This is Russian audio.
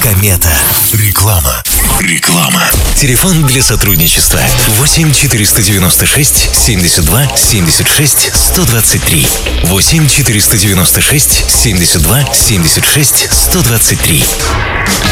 Комета. Реклама. Телефон для сотрудничества 8 496 72 76 123. 8 496 72 76 123.